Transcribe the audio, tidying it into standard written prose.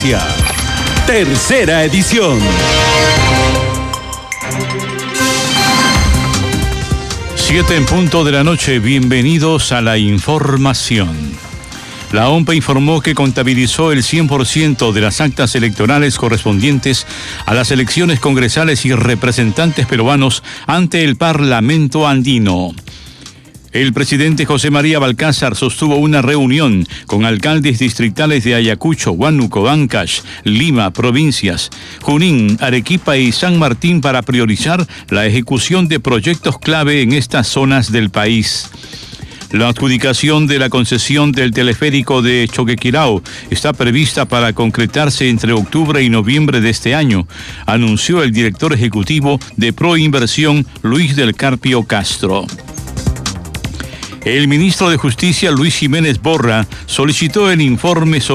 Tercera edición. 7 en punto de la noche. Bienvenidos a la información. La OMPE informó que contabilizó el 100% de las actas electorales correspondientes a las elecciones congresales y representantes peruanos ante el Parlamento andino. El presidente José María Balcázar sostuvo una reunión con alcaldes distritales de Ayacucho, Huánuco, Ancash, Lima, provincias, Junín, Arequipa y San Martín para priorizar la ejecución de proyectos clave en estas zonas del país. La adjudicación de la concesión del teleférico de Choquequirao está prevista para concretarse entre octubre y noviembre de este año, anunció el director ejecutivo de Proinversión, Luis del Carpio Castro. El ministro de Justicia, Luis Jiménez Borra, solicitó el informe sobre